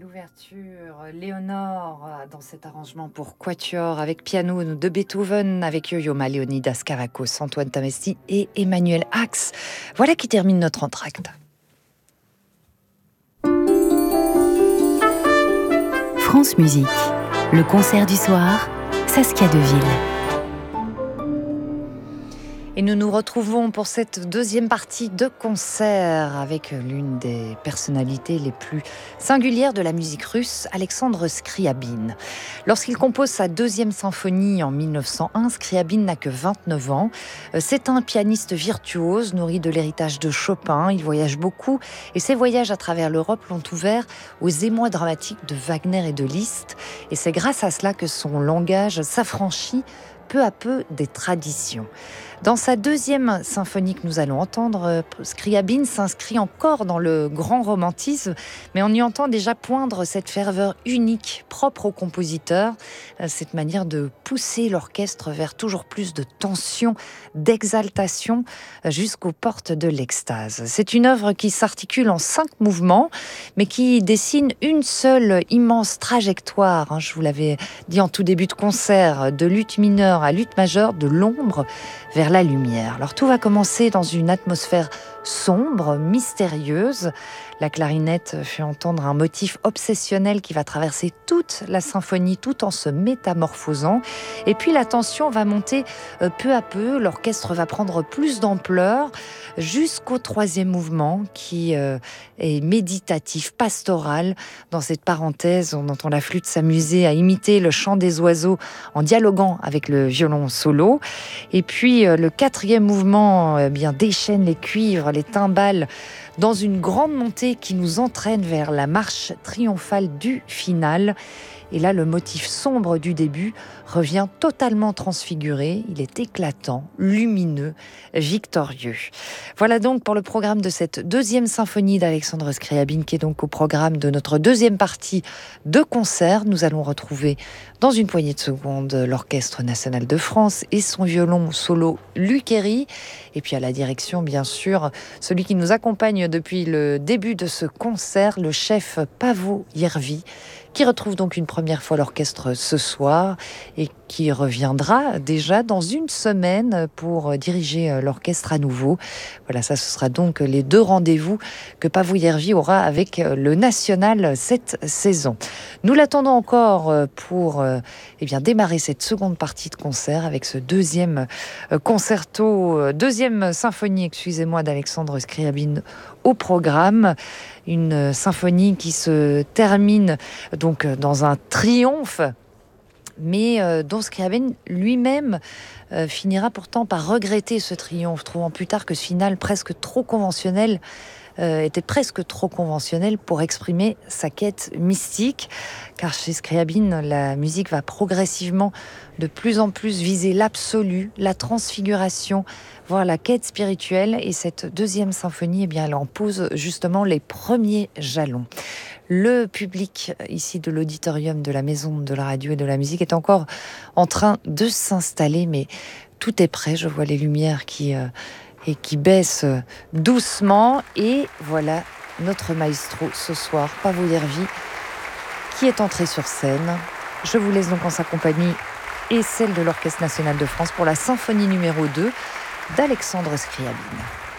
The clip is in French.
d'ouverture, Léonore, dans cet arrangement pour quatuor avec piano de Beethoven, avec Yo-Yo Ma, Léonidas Kavakos, Antoine Tamesti et Emmanuel Ax. Voilà qui termine notre entracte. France Musique, le concert du soir, Saskia Deville. Et nous nous retrouvons pour cette deuxième partie de concert avec l'une des personnalités les plus singulières de la musique russe, Alexandre Scriabine. Lorsqu'il compose sa deuxième symphonie en 1901, Scriabine n'a que 29 ans. C'est un pianiste virtuose, nourri de l'héritage de Chopin. Il voyage beaucoup et ses voyages à travers l'Europe l'ont ouvert aux émois dramatiques de Wagner et de Liszt. Et c'est grâce à cela que son langage s'affranchit peu à peu des traditions. Dans sa deuxième symphonie que nous allons entendre, Scriabine s'inscrit encore dans le grand romantisme, mais on y entend déjà poindre cette ferveur unique, propre au compositeur, cette manière de pousser l'orchestre vers toujours plus de tension, d'exaltation, jusqu'aux portes de l'extase. C'est une œuvre qui s'articule en 5 mouvements, mais qui dessine une seule immense trajectoire. Je vous l'avais dit en tout début de concert, de luth mineure à luth majeure, de l'ombre vers la lumière. Alors tout va commencer dans une atmosphère sombre, mystérieuse. La clarinette fait entendre un motif obsessionnel qui va traverser toute la symphonie tout en se métamorphosant. Et puis la tension va monter peu à peu. L'orchestre va prendre plus d'ampleur jusqu'au 3e mouvement qui est méditatif, pastoral. Dans cette parenthèse, on entend la flûte s'amuser à imiter le chant des oiseaux en dialoguant avec le violon solo. Et puis le 4e mouvement déchaîne les cuivres, les timbales dans une grande montée qui nous entraîne vers la marche triomphale du final. Et là, le motif sombre du début revient totalement transfiguré. Il est éclatant, lumineux, victorieux. Voilà donc pour le programme de cette deuxième symphonie d'Alexandre Scriabine, qui est donc au programme de notre deuxième partie de concert. Nous allons retrouver dans une poignée de secondes l'Orchestre national de France et son violon solo Luc Héry. Et puis à la direction, bien sûr, celui qui nous accompagne depuis le début de ce concert, le chef Paavo Järvi, qui retrouve donc une première fois l'orchestre ce soir et qui reviendra déjà dans une semaine pour diriger l'orchestre à nouveau. Voilà, ça ce sera donc les 2 rendez-vous que Paavo Järvi aura avec le National cette saison. Nous l'attendons encore pour démarrer cette seconde partie de concert avec ce deuxième concerto, deuxième symphonie, d'Alexandre Scriabine au programme. Une symphonie qui se termine donc dans un triomphe, mais dont Scriabine lui-même finira pourtant par regretter ce triomphe, trouvant plus tard que ce final presque trop conventionnel était presque trop conventionnel pour exprimer sa quête mystique, car chez Scriabine, la musique va progressivement de plus en plus viser l'absolu, la transfiguration, voire la quête spirituelle, et cette deuxième symphonie, elle en pose justement les premiers jalons. Le public ici de l'auditorium de la Maison de la Radio et de la Musique est encore en train de s'installer, mais tout est prêt. Je vois les lumières qui baissent doucement, et voilà notre maestro ce soir, Paavo Järvi, qui est entré sur scène. Je vous laisse donc en sa compagnie et celle de l'Orchestre national de France pour la symphonie numéro 2 d'Alexandre Scriabine.